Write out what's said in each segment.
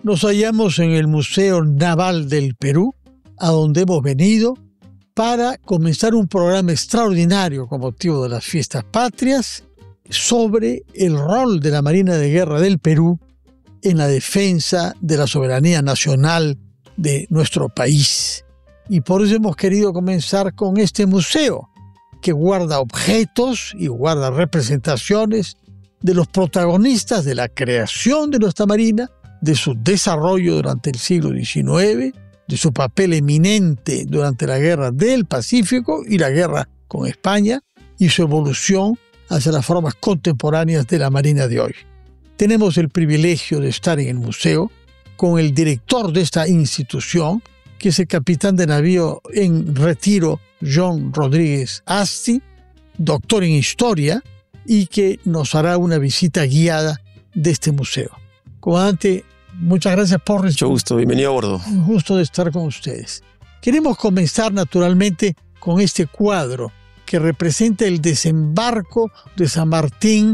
Nos hallamos en el Museo Naval del Perú, a donde hemos venido para comenzar un programa extraordinario con motivo de las fiestas patrias sobre el rol de la Marina de Guerra del Perú en la defensa de la soberanía nacional de nuestro país. Y por eso hemos querido comenzar con este museo, que guarda objetos y guarda representaciones de los protagonistas de la creación de nuestra Marina, de su desarrollo durante el siglo XIX, de su papel eminente durante la Guerra del Pacífico y la guerra con España, y su evolución hacia las formas contemporáneas de la Marina de hoy. Tenemos el privilegio de estar en el museo con el director de esta institución, que es el capitán de navío en retiro, John Rodríguez Asti, doctor en historia, y que nos hará una visita guiada de este museo. Comandante, muchas gracias por Mucho gusto, bienvenido a bordo. Un gusto de estar con ustedes. Queremos comenzar naturalmente con este cuadro que representa el desembarco de San Martín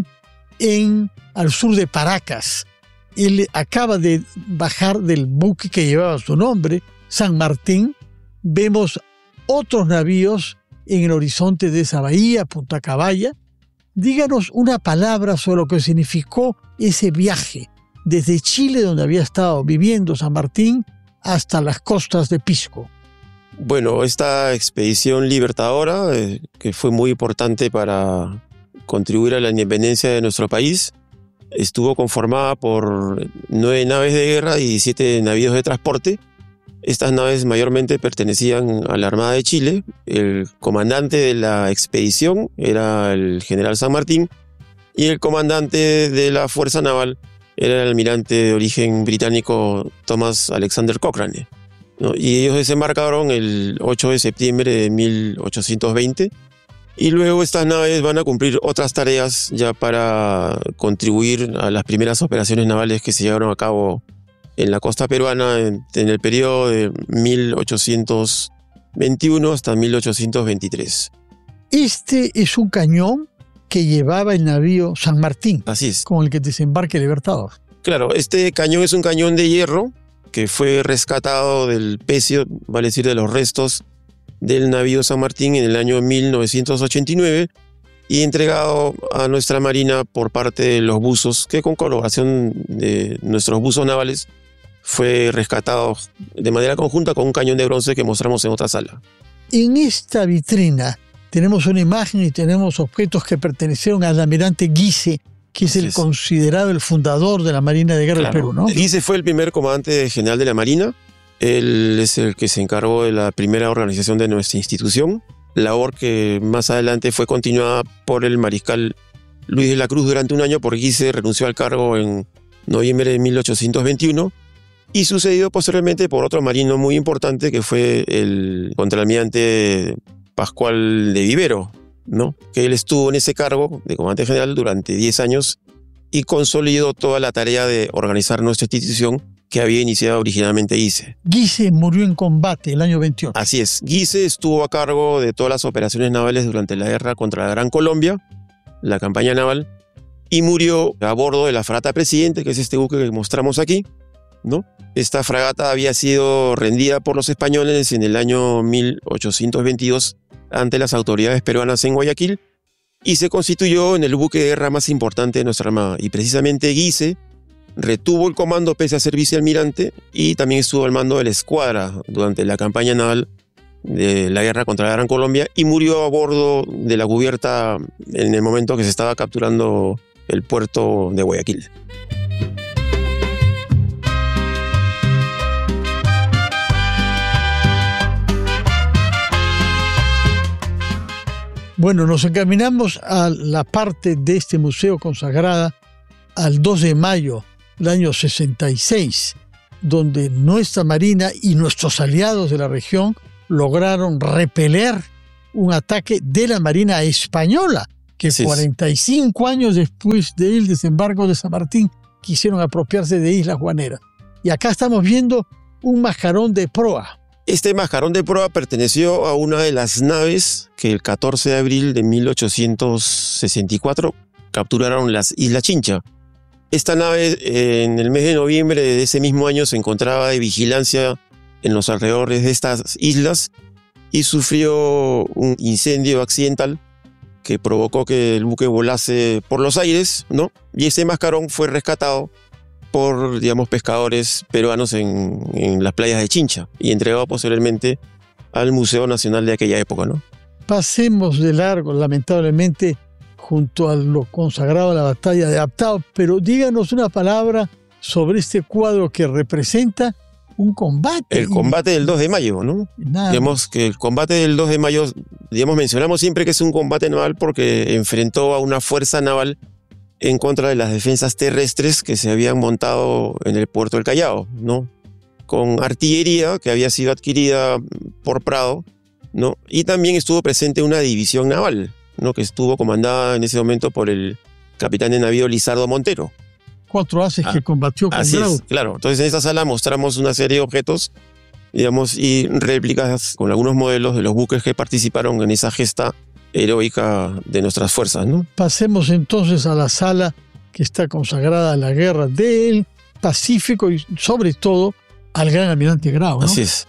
al sur de Paracas. Él acaba de bajar del buque que llevaba su nombre, San Martín. Vemos otros navíos en el horizonte de esa bahía, Punta Caballa. Díganos una palabra sobre lo que significó ese viaje desde Chile, donde había estado viviendo San Martín, hasta las costas de Pisco. Bueno, esta expedición libertadora, que fue muy importante para contribuir a la independencia de nuestro país, estuvo conformada por 9 naves de guerra y 17 navíos de transporte. Estas naves mayormente pertenecían a la Armada de Chile. El comandante de la expedición era el general San Martín y el comandante de la Fuerza Naval era el almirante de origen británico Thomas Alexander Cochrane, ¿no? Y ellos desembarcaron el 8 de septiembre de 1820 y luego estas naves van a cumplir otras tareas ya para contribuir a las primeras operaciones navales que se llevaron a cabo en la costa peruana en el periodo de 1821 hasta 1823. Este es un cañón que llevaba el navío San Martín. Así es. Con el que desembarca el Libertador. Claro, este cañón es un cañón de hierro que fue rescatado del pecio, vale decir, de los restos del navío San Martín en el año 1989 y entregado a nuestra Marina por parte de los buzos, que con colaboración de nuestros buzos navales fue rescatado de manera conjunta con un cañón de bronce que mostramos en otra sala. En esta vitrina tenemos una imagen y tenemos objetos que pertenecieron al almirante Guise, que es el considerado el fundador de la Marina de Guerra del Perú, ¿no? Guise fue el primer comandante general de la Marina. Él es el que se encargó de la primera organización de nuestra institución, labor que más adelante fue continuada por el mariscal Luis de la Cruz durante un año, porque Guise renunció al cargo en noviembre de 1821 y sucedido posteriormente por otro marino muy importante que fue el contraalmirante Pascual de Vivero, ¿no? Que él estuvo en ese cargo de comandante general durante 10 años y consolidó toda la tarea de organizar nuestra institución que había iniciado originalmente Guise. Guise murió en combate el año 28. Así es. Guise estuvo a cargo de todas las operaciones navales durante la guerra contra la Gran Colombia, la campaña naval, y murió a bordo de la fragata Presidente, que es este buque que mostramos aquí, ¿no? Esta fragata había sido rendida por los españoles en el año 1822 ante las autoridades peruanas en Guayaquil y se constituyó en el buque de guerra más importante de nuestra Armada. Y precisamente Guise retuvo el comando pese a ser vicealmirante y también estuvo al mando de la escuadra durante la campaña naval de la guerra contra la Gran Colombia y murió a bordo de la cubierta en el momento que se estaba capturando el puerto de Guayaquil. Bueno, nos encaminamos a la parte de este museo consagrada al 2 de mayo del año 66, donde nuestra Marina y nuestros aliados de la región lograron repeler un ataque de la Marina española, que 45 años después del desembarco de San Martín quisieron apropiarse de Isla Juanera. Y acá estamos viendo un mascarón de proa. Este mascarón de proa perteneció a una de las naves que el 14 de abril de 1864 capturaron las Islas Chincha. Esta nave en el mes de noviembre de ese mismo año se encontraba de vigilancia en los alrededores de estas islas y sufrió un incendio accidental que provocó que el buque volase por los aires, ¿no? Y ese mascarón fue rescatado por, digamos, pescadores peruanos en las playas de Chincha y entregado posteriormente al Museo Nacional de aquella época, ¿no? Pasemos de largo, lamentablemente, junto a lo consagrado a la batalla de Aptao, pero díganos una palabra sobre este cuadro que representa un combate. El combate del 2 de mayo, ¿no? Digamos que el combate del 2 de mayo, digamos, mencionamos siempre que es un combate naval porque enfrentó a una fuerza naval en contra de las defensas terrestres que se habían montado en el puerto del Callao, ¿no? Con artillería que había sido adquirida por Prado, ¿no? Y también estuvo presente una división naval, ¿no? Que estuvo comandada en ese momento por el capitán de navío Lizardo Montero. 4 haces que combatió con Así Grau. es, claro. Entonces en esta sala mostramos una serie de objetos, digamos, y réplicas con algunos modelos de los buques que participaron en esa gesta heroica de nuestras fuerzas, ¿no? Pasemos entonces a la sala que está consagrada a la guerra del Pacífico y sobre todo al gran almirante Grau, ¿no? Así es.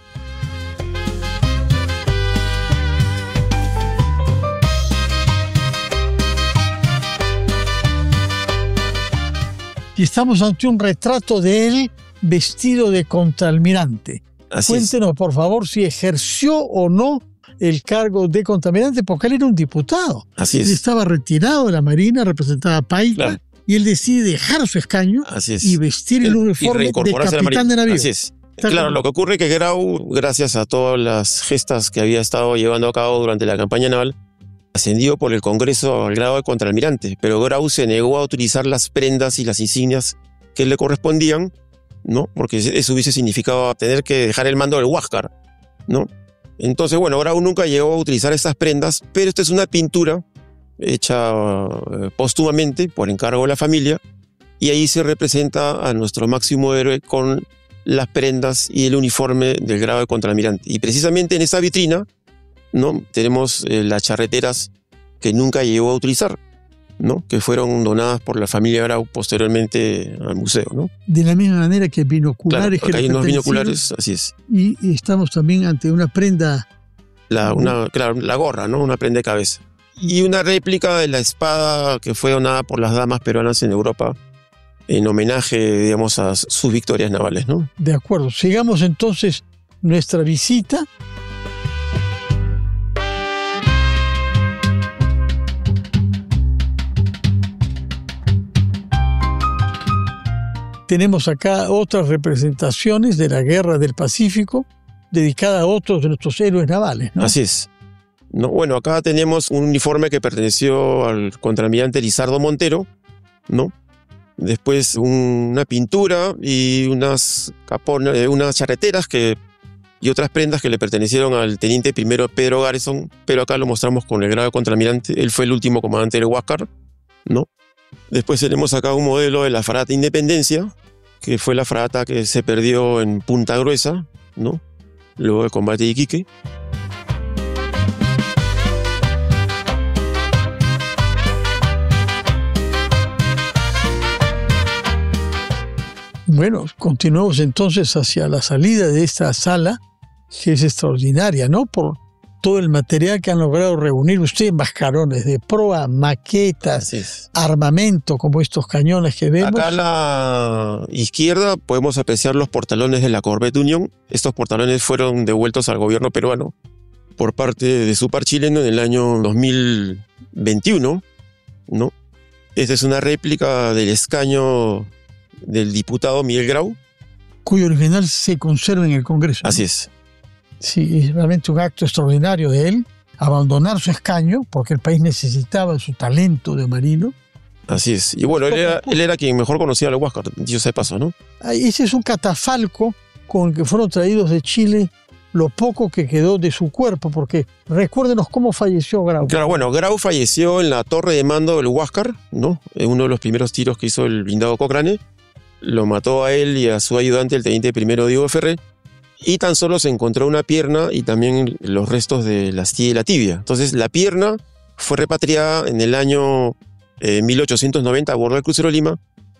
Y estamos ante un retrato de él vestido de contraalmirante. Así Cuéntenos, por favor, si ejerció o no el cargo de contraalmirante, porque él era un diputado. Así es. Él estaba retirado de la Marina, representaba a Paita, Claro. y él decide dejar su escaño Así es. y vestir el uniforme de reincorporarse a la capitán de Marina. navío. Así es. Claro, lo que ocurre es que Grau, gracias a todas las gestas que había estado llevando a cabo durante la campaña naval, ascendió por el Congreso al grado de contraalmirante, pero Grau se negó a utilizar las prendas y las insignias que le correspondían, ¿no? Porque eso hubiese significado tener que dejar el mando del Huáscar, ¿no? Entonces, bueno, Grau nunca llegó a utilizar estas prendas, pero esta es una pintura hecha póstumamente por encargo de la familia, y ahí se representa a nuestro máximo héroe con las prendas y el uniforme del grado de contraalmirante. Y precisamente en esa vitrina, ¿no? Tenemos las charreteras que nunca llegó a utilizar, ¿no? Que fueron donadas por la familia Grau posteriormente al museo, ¿no? De la misma manera que binoculares. Claro, acá que hay le unos pertenecieron, binoculares, así es. y estamos también ante una prenda. Claro, la gorra, ¿no? Una prenda de cabeza. Y una réplica de la espada que fue donada por las damas peruanas en Europa en homenaje, digamos, a sus victorias navales, ¿no? De acuerdo. Sigamos entonces nuestra visita. Tenemos acá otras representaciones de la Guerra del Pacífico dedicada a otros de nuestros héroes navales, ¿no? Así es. No, bueno, acá tenemos un uniforme que perteneció al contraalmirante Lizardo Montero, ¿no? Después una pintura y unas capones, unas charreteras y otras prendas que le pertenecieron al teniente primero Pedro Garrison, pero acá lo mostramos con el grado de contraalmirante. Él fue el último comandante del Huáscar, ¿no? Después tenemos acá un modelo de la fragata Independencia, que fue la fragata que se perdió en Punta Gruesa, ¿no? Luego del combate de Iquique. Bueno, continuemos entonces hacia la salida de esta sala, que es extraordinaria, ¿no? Por todo el material que han logrado reunir ustedes, mascarones de proa, maquetas, armamento, como estos cañones que vemos. Acá a la izquierda podemos apreciar los portalones de la Corvette Unión. Estos portalones fueron devueltos al gobierno peruano por parte de su par chileno en el año 2021, ¿no? Esta es una réplica del escaño del diputado Miguel Grau, cuyo original se conserva en el Congreso, ¿no? Así es. Sí, es realmente un acto extraordinario de él, abandonar su escaño, porque el país necesitaba su talento de marino. Así es. Y bueno, él era quien mejor conocía al Huáscar, dicho sea de paso, ¿no? Ese es un catafalco con el que fueron traídos de Chile lo poco que quedó de su cuerpo, porque recuérdenos cómo falleció Grau. Claro, bueno, Grau falleció en la torre de mando del Huáscar, ¿no? En uno de los primeros tiros que hizo el blindado Cochrane. Lo mató a él y a su ayudante, el teniente primero Diego Ferré, y tan solo se encontró una pierna y también los restos de la astilla y la tibia. Entonces la pierna fue repatriada en el año 1890 a bordo del crucero Lima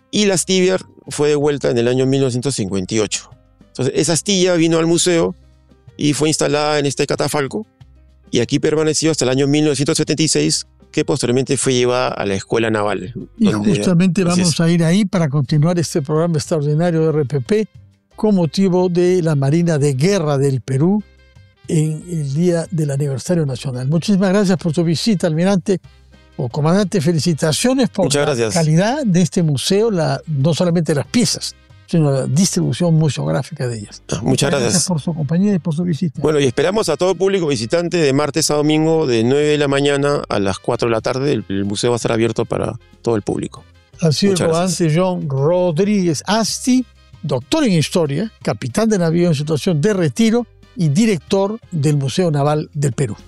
y la astilla fue devuelta en el año 1958. Entonces, esa astilla vino al museo y fue instalada en este catafalco, y aquí permaneció hasta el año 1976, que posteriormente fue llevada a la Escuela Naval. Y justamente vamos a ir ahí para continuar este programa extraordinario de RPP con motivo de la Marina de Guerra del Perú en el día del aniversario nacional. Muchísimas gracias por su visita, almirante o comandante. Felicitaciones por la calidad de este museo, no solamente las piezas, sino la distribución museográfica de ellas. Muchas gracias por su compañía y por su visita. Bueno, y esperamos a todo público visitante de martes a domingo de 9 de la mañana a las 4 de la tarde. El museo va a estar abierto para todo el público. Ha sido el comandante John Rodríguez Asti, doctor en historia, capitán de navío en situación de retiro y director del Museo Naval del Perú.